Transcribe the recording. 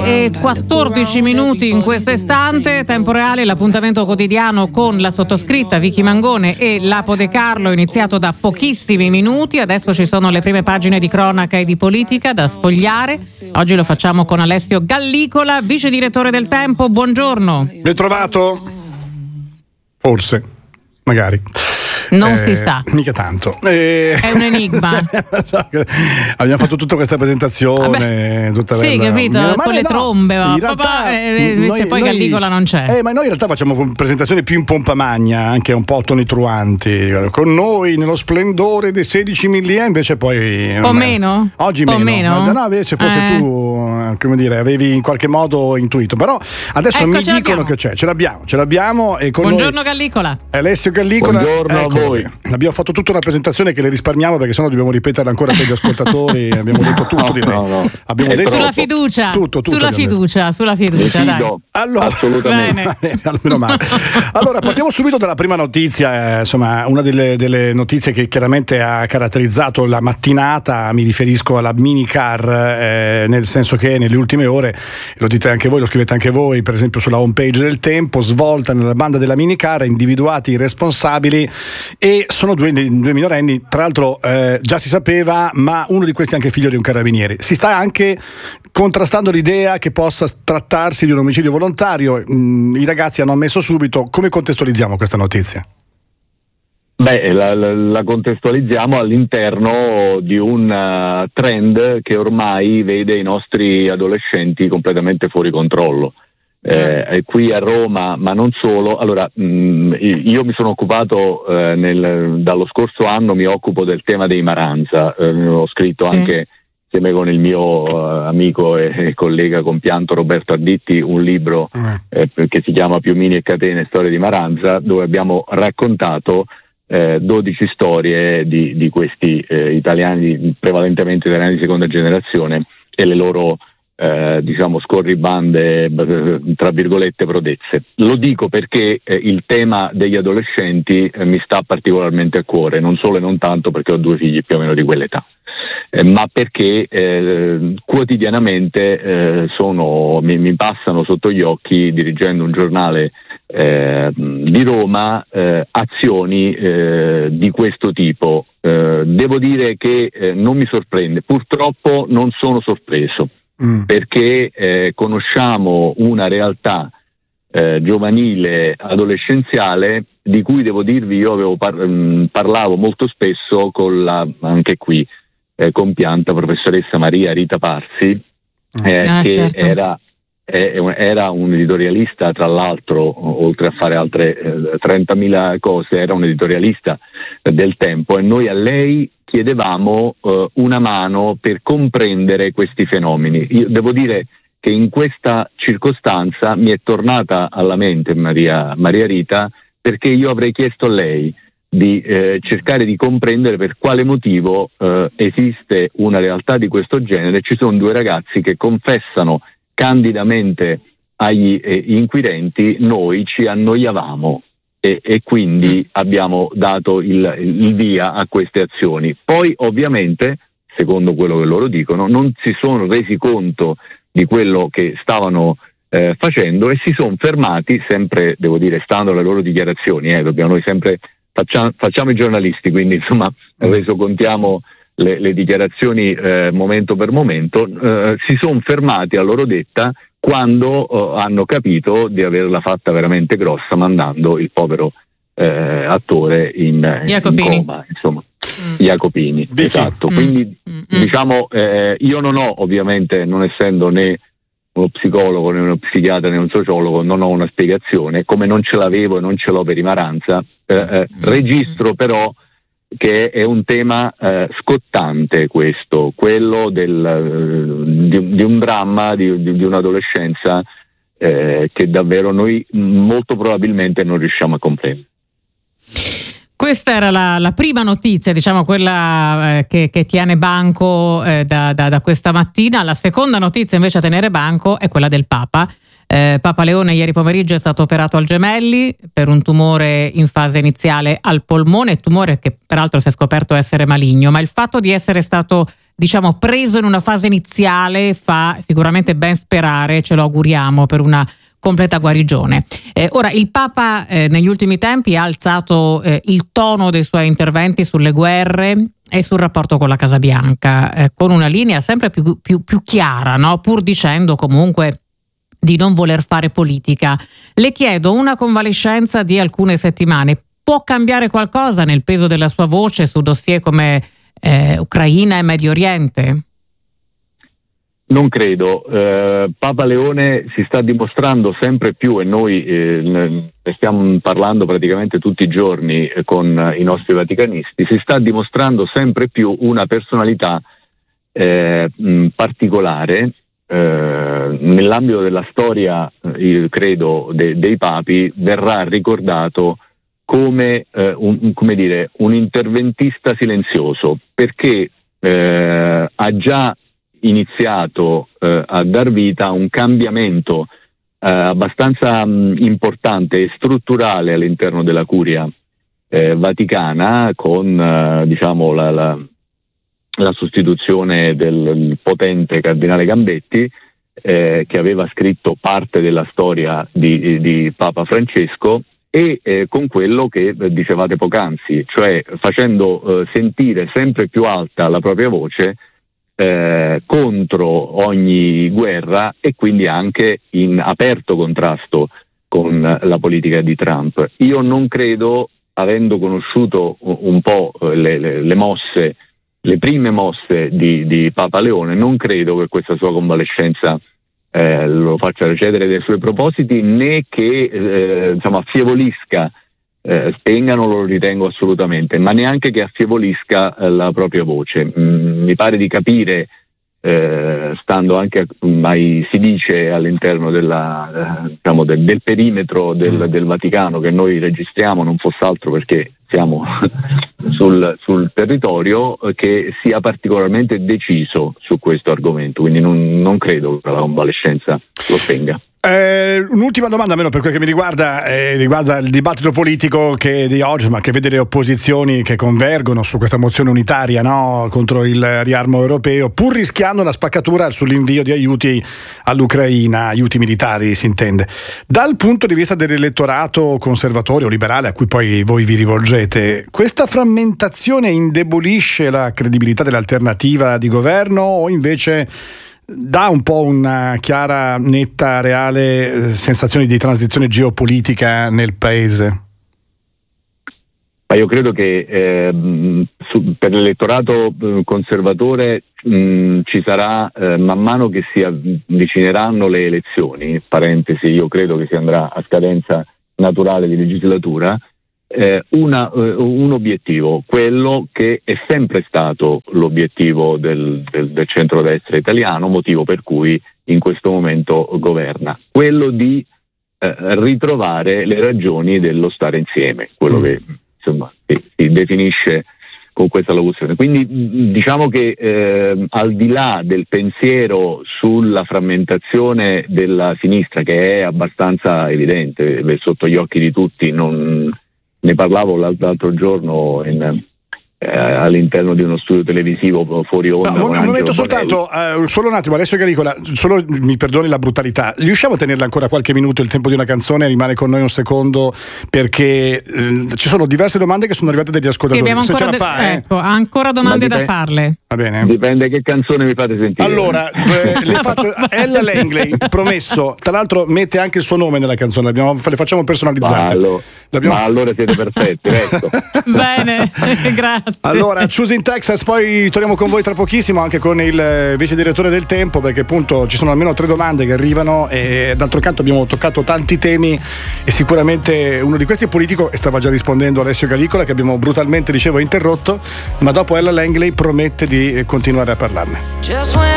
9:14 in questo istante, tempo reale, l'appuntamento quotidiano con la sottoscritta Vicky Mangone e Lapo De Carlo, iniziato da pochissimi minuti. Adesso ci sono le prime pagine di cronaca e di politica da sfogliare. Oggi lo facciamo con Alessio Gallicola, vice direttore del Tempo. Buongiorno. Ben trovato? Forse, magari. Non si sa. Mica tanto. È un enigma. Abbiamo fatto tutta questa presentazione, tutta sì, bella. capito, con le trombe. In realtà, invece poi Gallicola non c'è. Ma noi in realtà facciamo presentazioni più in pompa magna, anche un po' tonitruanti. Con noi nello splendore dei 16 milli, invece poi... O meno? Oggi meno. No, invece forse tu, come dire, avevi in qualche modo intuito. Però adesso mi dicono che c'è. Ce l'abbiamo. E con buongiorno noi Alessio Gallicola. Buongiorno a voi. Abbiamo fatto tutta una presentazione che le risparmiamo perché sennò dobbiamo ripeterla ancora per gli ascoltatori. Abbiamo detto tutto di lei. No. Abbiamo detto sulla fiducia. Tutto sulla fiducia, dai. Allora, assolutamente. Meno male. Allora, partiamo subito dalla prima notizia, insomma, una delle notizie che chiaramente ha caratterizzato la mattinata. Mi riferisco alla minicar, nel senso che nelle ultime ore, lo dite anche voi, lo scrivete anche voi, per esempio sulla homepage del Tempo, svolta nella banda della minicar, individuati i responsabili, e sono due minorenni, tra l'altro già si sapeva, ma uno di questi è anche figlio di un carabiniere. Si sta anche contrastando l'idea che possa trattarsi di un omicidio volontario. I ragazzi hanno ammesso subito. Come contestualizziamo questa notizia? La contestualizziamo all'interno di un trend che ormai vede i nostri adolescenti completamente fuori controllo. Qui a Roma, ma non solo. Allora, io mi sono occupato dallo scorso anno, mi occupo del tema dei Maranza. Ho scritto anche insieme con il mio amico e collega compianto Roberto Arditti un libro che si chiama Piumini e Catene, storie di Maranza, dove abbiamo raccontato 12 storie di questi italiani, prevalentemente italiani di seconda generazione, e le loro scorribande, tra virgolette, prodezze. Lo dico perché il tema degli adolescenti mi sta particolarmente a cuore, non solo e non tanto perché ho due figli più o meno di quell'età, ma perché quotidianamente mi passano sotto gli occhi, dirigendo un giornale di Roma, azioni di questo tipo. Devo dire che non mi sorprende, purtroppo non sono sorpreso, perché conosciamo una realtà giovanile, adolescenziale, di cui devo dirvi io parlavo molto spesso con anche qui compianta professoressa Maria Rita Parsi, che certo. era un editorialista, tra l'altro, oltre a fare altre 30.000 cose, era un editorialista del Tempo, e noi a lei chiedevamo una mano per comprendere questi fenomeni. Io devo dire che in questa circostanza mi è tornata alla mente Maria Rita, perché io avrei chiesto a lei di cercare di comprendere per quale motivo esiste una realtà di questo genere. Ci sono due ragazzi che confessano candidamente agli inquirenti: noi ci annoiavamo e quindi abbiamo dato il via a queste azioni. Poi ovviamente, secondo quello che loro dicono, non si sono resi conto di quello che stavano facendo e si sono fermati, sempre, devo dire, stando alle loro dichiarazioni. Noi sempre facciamo i giornalisti, quindi insomma resocontiamo le dichiarazioni momento per momento. Si sono fermati, a loro detta, quando hanno capito di averla fatta veramente grossa, mandando il povero attore in coma, insomma. Jacopini, esatto. Quindi diciamo, io non ho, ovviamente, non essendo né uno psicologo né uno psichiatra né un sociologo, non ho una spiegazione, come non ce l'avevo e non ce l'ho per i Maranza. Registro però che è un tema scottante, questo, quello di un dramma, di un'adolescenza che davvero noi molto probabilmente non riusciamo a comprendere. Questa era la prima notizia, diciamo quella che tiene banco da questa mattina. La seconda notizia invece a tenere banco è quella del Papa. Papa Leone ieri pomeriggio è stato operato al Gemelli per un tumore in fase iniziale al polmone, tumore che peraltro si è scoperto essere maligno, ma il fatto di essere stato diciamo preso in una fase iniziale fa sicuramente ben sperare, ce lo auguriamo, per una completa guarigione. Ora il Papa negli ultimi tempi ha alzato il tono dei suoi interventi sulle guerre e sul rapporto con la Casa Bianca, con una linea sempre più chiara, no? Pur dicendo comunque di non voler fare politica. Le chiedo, una convalescenza di alcune settimane può cambiare qualcosa nel peso della sua voce su dossier come Ucraina e Medio Oriente? Non credo. Papa Leone si sta dimostrando sempre più, e noi ne stiamo parlando praticamente tutti i giorni con i nostri vaticanisti, si sta dimostrando sempre più una personalità particolare. Nell'ambito della storia, io credo, dei papi, verrà ricordato come un interventista silenzioso, perché ha già iniziato a dar vita a un cambiamento abbastanza importante e strutturale all'interno della curia vaticana, con diciamo la sostituzione del potente cardinale Gambetti, che aveva scritto parte della storia di Papa Francesco, e con quello che dicevate poc'anzi, cioè facendo sentire sempre più alta la propria voce contro ogni guerra, e quindi anche in aperto contrasto con la politica di Trump. Io non credo, avendo conosciuto un po' le mosse, le prime mosse di Papa Leone, non credo che questa sua convalescenza lo faccia recedere dai suoi propositi, né che affievolisca, spenga non lo ritengo assolutamente, ma neanche che affievolisca la propria voce. Mi pare di capire, stando anche si dice all'interno del perimetro del Vaticano che noi registriamo, non fosse altro perché siamo sul territorio, che sia particolarmente deciso su questo argomento, quindi non credo che la convalescenza lo spenga. Un'ultima domanda, almeno per quel che mi riguarda il dibattito politico di oggi, ma che vede le opposizioni che convergono su questa mozione unitaria, no, contro il riarmo europeo, pur rischiando una spaccatura sull'invio di aiuti all'Ucraina, aiuti militari si intende. Dal punto di vista dell'elettorato conservatore o liberale a cui poi voi vi rivolgete, questa frammentazione indebolisce la credibilità dell'alternativa di governo, o invece dà un po' una chiara, netta, reale sensazione di transizione geopolitica nel paese? Ma io credo che per l'elettorato conservatore ci sarà, man mano che si avvicineranno le elezioni, parentesi, io credo che si andrà a scadenza naturale di legislatura, un obiettivo, quello che è sempre stato l'obiettivo del centrodestra italiano, motivo per cui in questo momento governa, quello di ritrovare le ragioni dello stare insieme, quello che insomma si definisce con questa locuzione. Quindi diciamo che al di là del pensiero sulla frammentazione della sinistra, che è abbastanza evidente, sotto gli occhi di tutti, ne parlavo l'altro giorno all'interno di uno studio televisivo fuori onda. No, un momento soltanto, solo un attimo, Alessio Calicola, solo mi perdoni la brutalità, riusciamo a tenerla ancora qualche minuto il tempo di una canzone? Rimane con noi un secondo, perché ci sono diverse domande che sono arrivate dagli ascoltatori. Sì, abbiamo ecco, ancora domande da farle. Va bene. Dipende che canzone mi fate sentire. Allora, le faccio Ella Langley, promesso, tra l'altro mette anche il suo nome nella canzone, le facciamo personalizzate. Ma allora siete perfetti, resto. Bene, grazie. Allora, Choosing Texas, poi torniamo con voi tra pochissimo anche con il vice direttore del Tempo, perché appunto ci sono almeno 3 domande che arrivano e d'altro canto abbiamo toccato tanti temi e sicuramente uno di questi è politico e stava già rispondendo Alessio Calicola, che abbiamo brutalmente, dicevo, interrotto, ma dopo Ella Langley promette di continuare a parlarne.